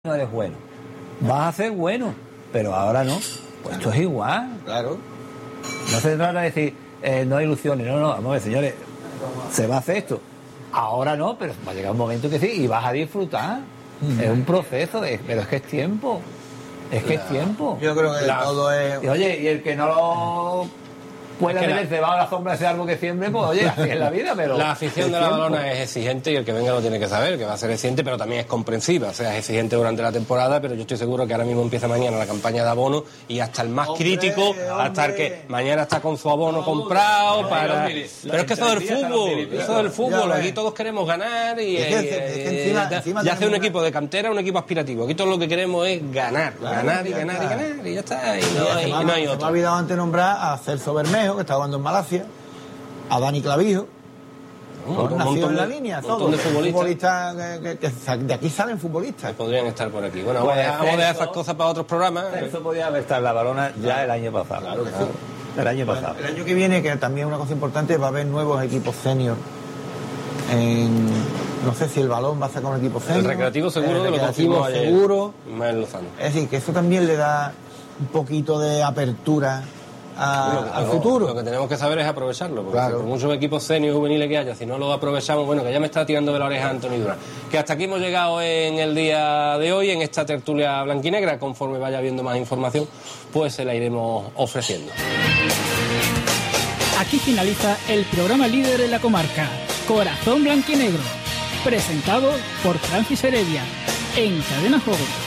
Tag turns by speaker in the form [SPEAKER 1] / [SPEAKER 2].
[SPEAKER 1] no eres bueno. Vas a ser bueno, pero ahora no. Pues esto es igual.
[SPEAKER 2] Claro.
[SPEAKER 1] No se trata de decir, no hay ilusiones. No, vamos a ver, señores, se va a hacer esto. Ahora no, pero va a llegar un momento que sí, y vas a disfrutar. Es un proceso, pero es que es tiempo. Es que es tiempo.
[SPEAKER 2] Yo creo que todo es...
[SPEAKER 1] Y oye, y el que no lo pueda tener debajo de la sombra de ese árbol que siembre, pues oye, así es la vida, pero...
[SPEAKER 3] La afición de la Badalona es exigente y el que venga lo tiene que saber, que va a ser exigente, pero también es comprensiva. O sea, es exigente durante la temporada, pero yo estoy seguro que ahora mismo empieza mañana la campaña de abono y hasta el más crítico, hasta el que mañana está con su abono comprado, para... Pero es que eso del fútbol, aquí todos queremos ganar y ya hace un equipo de cantera, un equipo aspirativo. Aquí todo lo que queremos es ganar, ganar y ya está, y no hay otro.
[SPEAKER 2] Me ha olvidado antes nombrar a Celso Bermejo, que está jugando en Malasia, a Dani Clavijo, nació en la línea, todos los futbolistas que de aquí salen futbolistas.
[SPEAKER 3] Que podrían estar por aquí. Bueno, vamos a dejar esas cosas para otros programas.
[SPEAKER 1] Eso podía haber estado en la Badalona ya el año pasado.
[SPEAKER 2] Claro que sí.
[SPEAKER 1] El año pasado.
[SPEAKER 2] El año que viene, que también es una cosa importante, va a haber nuevos equipos senior. No sé si el Balón va a sacar un equipo senior.
[SPEAKER 3] El Recreativo seguro,
[SPEAKER 2] el
[SPEAKER 3] que lo confirmó ayer.
[SPEAKER 2] Seguro.
[SPEAKER 3] Ismael Lozano.
[SPEAKER 2] Es decir, que eso también le da un poquito de apertura al futuro.
[SPEAKER 3] Lo que tenemos que saber es aprovecharlo, porque
[SPEAKER 2] claro.
[SPEAKER 3] por muchos equipos senior juveniles que haya, si no lo aprovechamos, bueno, que ya me está tirando de la oreja Anthony Durán. Que hasta aquí hemos llegado en el día de hoy, en esta tertulia blanquinegra. Conforme vaya habiendo más información, pues se la iremos ofreciendo.
[SPEAKER 4] Aquí finaliza el programa líder en la comarca, Corazón Blanquinegro, presentado por Francis Heredia, en Cadena Juego.